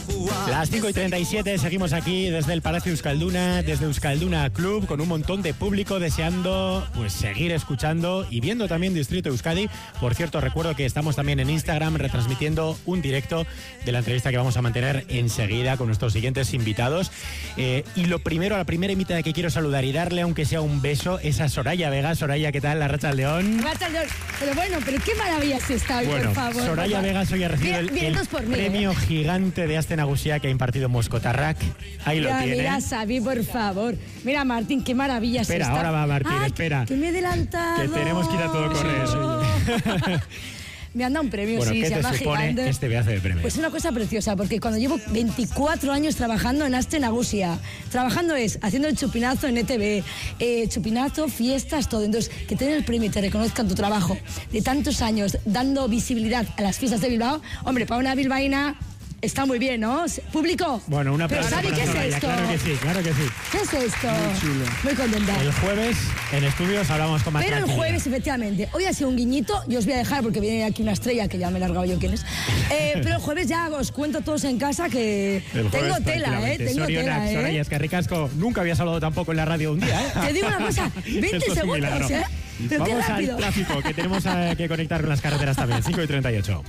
Las 5:37, seguimos aquí desde el Palacio Euskalduna, desde Euskalduna Club, con un montón de público deseando pues seguir escuchando y viendo también Distrito Euskadi. Por cierto, recuerdo que estamos también en Instagram retransmitiendo un directo de la entrevista que vamos a mantener enseguida con nuestros siguientes invitados. Y la primera invitada que quiero saludar y darle, aunque sea un beso, es a Soraya Vega. Soraya, ¿qué tal? La Arratsaldeón. Pero qué maravilla es esta hoy, por favor. Soraya Vega hoy ha recibido el premio gigante de Aste Nagusia que ha impartido Moscotarrak. Ahí lo tiene. Mira, Xavi, por favor. Mira, Martín, qué maravilla es esta. Espera, ahora va Martín, espera. Que me he adelantado. Que tenemos que ir a todo correr. Me han dado un premio, bueno, sí, ¿qué se te llama supone Gigante. este pedazo de premio? Pues una cosa preciosa, porque cuando llevo 24 años trabajando en Aste Nagusia, trabajando haciendo el chupinazo en ETV, chupinazo, fiestas, todo. Entonces, que te den el premio y te reconozcan tu trabajo de tantos años, dando visibilidad a las fiestas de Bilbao, hombre, para una bilbaína está muy bien, ¿no? ¿Público? Bueno, una Pero ¿sabe qué es esto? Claro que sí. ¿Qué es esto? Muy chulo. Muy contenta. El jueves en estudios hablamos con más Pero el tranquilidad. jueves, efectivamente. Hoy ha sido un guiñito, yo os voy a dejar porque viene aquí una estrella que ya me he largado yo quién es. Pero el jueves ya os cuento todos en casa que tengo tela, tengo tela, Soraya, es que ricasco, nunca habías hablado tampoco en la radio un día, Te digo una cosa, 20 segundos, Pero vamos qué rápido. al tráfico, que tenemos que conectar con las carreteras también. 5:38.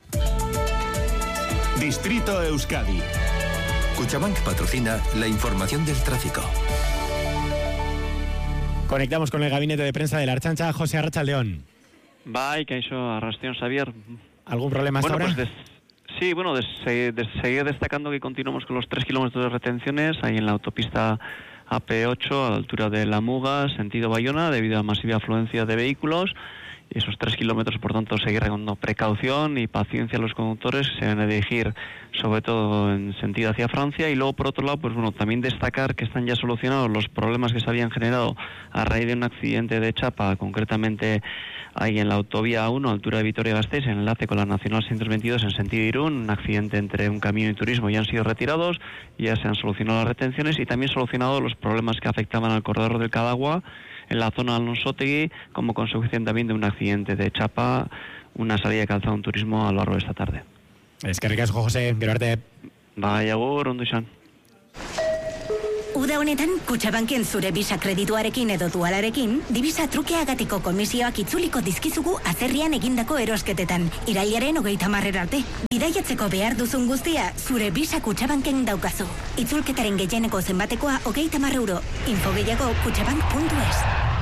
Distrito Euskadi. Kutxabank patrocina la información del tráfico. Conectamos con el gabinete de prensa de la Ertzaintza, José Arratsaldeón. Bai, kaixo, arrastión, Xavier. ¿Algún problema hasta ahora? Pues seguir destacando que continuamos con los 3 kilómetros de retenciones ahí en la autopista AP8 a la altura de La Muga, sentido Bayona, debido a masiva afluencia de vehículos. Y esos 3 kilómetros, por tanto, seguir con precaución y paciencia a los conductores, se van a dirigir sobre todo en sentido hacia Francia. Y luego, por otro lado, pues bueno, también destacar que están ya solucionados los problemas que se habían generado a raíz de un accidente de chapa, concretamente ahí en la autovía 1, altura de Vitoria-Gasteiz, en enlace con la Nacional 622 en sentido Irún, un accidente entre un camión y turismo. Ya han sido retirados, ya se han solucionado las retenciones y también solucionado los problemas que afectaban al corredor del Cadagua en la zona de Alonsotegui, como consecuencia también de un accidente de chapa, una salida de calzado en turismo a lo largo de esta tarde. Es que ricasco, José, gero arte. Bai, agur, ondo izan. Uda honetan, Kutxabanken zure Visa kredituarekin edo dualarekin, Divisa trukeagatiko komisioak itzuliko dizkizugu azerrian egindako erosketetan, irailaren 30 arte. Bidaiatzeko behar duzun guztia, zure Visa Kutxabanken daukazu. Itzulketaren gehieneko zenbatekoa 30 €. Info gehiago kutxabank.es.